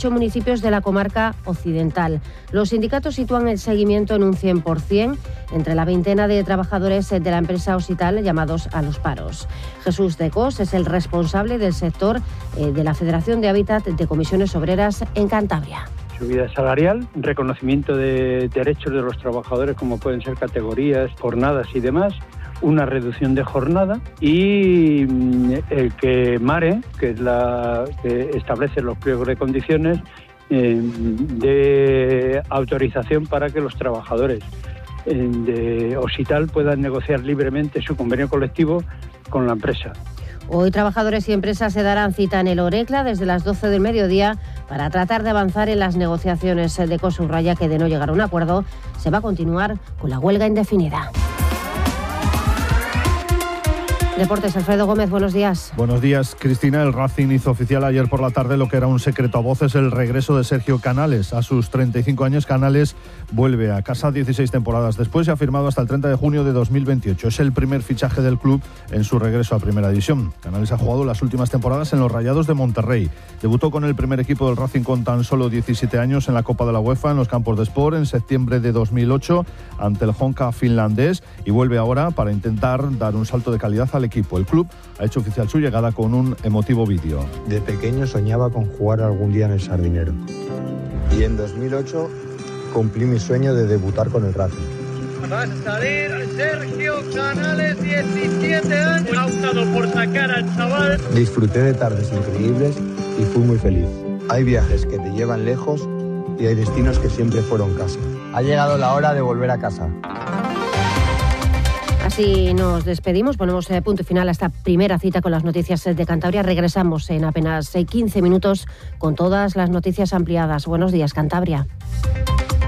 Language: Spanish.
8 municipios de la comarca occidental. Los sindicatos sitúan el seguimiento en un 100% entre la veintena de trabajadores de la empresa Osital llamados a los paros. Jesús de Cos es el responsable del sector de la Federación de Hábitat de Comisiones Obreras en Cantabria. Subida salarial, reconocimiento de derechos de los trabajadores como pueden ser categorías, jornadas y demás, una reducción de jornada y el que MARE, que es la que establece los pliegos de condiciones, de autorización para que los trabajadores de Osital puedan negociar libremente su convenio colectivo con la empresa. Hoy trabajadores y empresas se darán cita en el Orecla desde las 12 del mediodía para tratar de avanzar en las negociaciones. De Cos subraya que de no llegar a un acuerdo se va a continuar con la huelga indefinida. Deportes, Alfredo Gómez, buenos días. Buenos días, Cristina. El Racing hizo oficial ayer por la tarde lo que era un secreto a voces, el regreso de Sergio Canales. A sus 35 años, Canales vuelve a casa 16 temporadas después y ha firmado hasta el 30 de junio de 2028. Es el primer fichaje del club en su regreso a Primera División. Canales ha jugado las últimas temporadas en los Rayados de Monterrey. Debutó con el primer equipo del Racing con tan solo 17 años en la Copa de la UEFA en los campos de Sport en septiembre de 2008 ante el Honka finlandés y vuelve ahora para intentar dar un salto de calidad al equipo. El club ha hecho oficial su llegada con un emotivo vídeo. De pequeño soñaba con jugar algún día en el Sardinero y en 2008 cumplí mi sueño de debutar con el Racing. Va a salir Sergio Canales, 17 años. Ha optado por sacar al chaval. Disfruté de tardes increíbles y fui muy feliz. Hay viajes que te llevan lejos y hay destinos que siempre fueron casa. Ha llegado la hora de volver a casa. Así nos despedimos, ponemos punto y final a esta primera cita con las noticias de Cantabria. Regresamos en apenas 15 minutos con todas las noticias ampliadas. Buenos días, Cantabria.